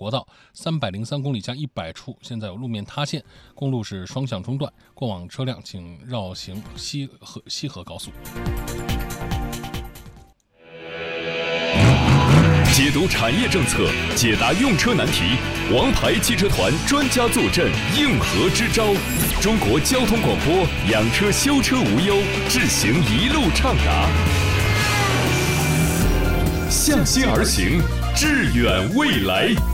国道303公里加100处现在有路面塌陷，公路是双向中断，过往车辆请绕行西河高速。 解读产业政策，解答用车难题，王牌汽车团专家坐镇，应和支招。中国交通广播，养车修车无忧，智行一路畅达。向心而行，致远未来。